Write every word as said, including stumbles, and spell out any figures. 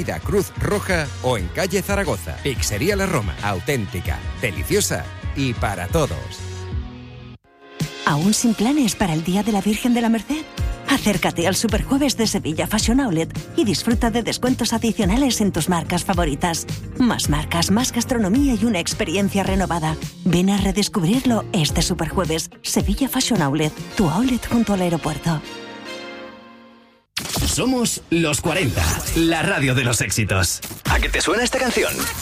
Avenida Cruz Roja o en calle Zaragoza. Pizzería La Roma, auténtica, deliciosa y para todos. ¿Aún sin planes para el Día de la Virgen de la Merced? Acércate al Superjueves de Sevilla Fashion Outlet y disfruta de descuentos adicionales en tus marcas favoritas. Más marcas, más gastronomía y una experiencia renovada. Ven a redescubrirlo este Superjueves. Sevilla Fashion Outlet, tu outlet junto al aeropuerto. Somos los cuarenta, la radio de los éxitos. ¿A qué te suena esta canción?